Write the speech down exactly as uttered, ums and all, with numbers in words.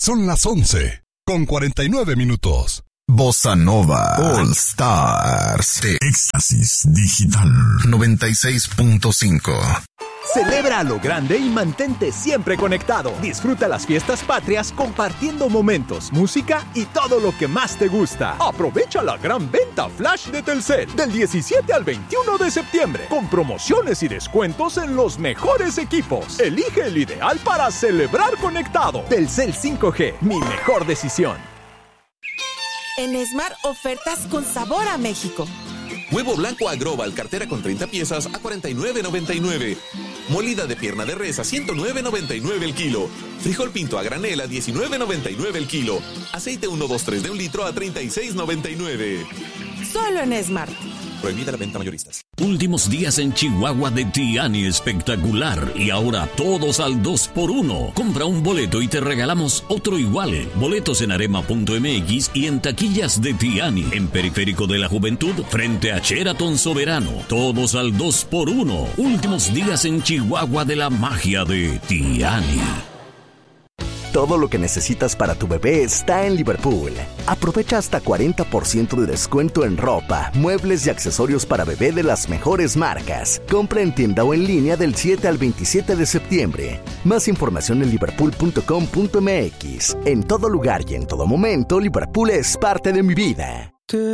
Son las once, con cuarenta y nueve minutos. Bossa Nova All Stars de Éxtasis Digital noventa y seis punto cinco. Celebra a lo grande y mantente siempre conectado. Disfruta las fiestas patrias compartiendo momentos, música y todo lo que más te gusta. Aprovecha la gran venta flash de Telcel del diecisiete al veintiuno de septiembre con promociones y descuentos en los mejores equipos. Elige el ideal para celebrar conectado. Telcel cinco G, mi mejor decisión. En Esmar, ofertas con sabor a México. Huevo blanco Agrobal, cartera con treinta piezas a cuarenta y nueve noventa y nueve. Molida de pierna de res a ciento nueve noventa y nueve el kilo. Frijol pinto a granel a diecinueve noventa y nueve el kilo. Aceite ciento veintitrés de un litro a treinta y seis noventa y nueve. Solo en Esmar. Prohibida la venta mayoristas. Últimos días en Chihuahua de Tiani espectacular y ahora todos al dos por uno. Compra un boleto y te regalamos otro igual. Boletos en arema punto m x y en taquillas de Tiani en Periférico de la Juventud frente a Sheraton Soberano. Todos al dos por uno. Últimos días en Chihuahua de la magia de Tiani. Todo lo que necesitas para tu bebé está en Liverpool. Aprovecha hasta cuarenta por ciento de descuento en ropa, muebles y accesorios para bebé de las mejores marcas. Compra en tienda o en línea del siete al veintisiete de septiembre. Más información en liverpool punto com punto m x. En todo lugar y en todo momento, Liverpool es parte de mi vida.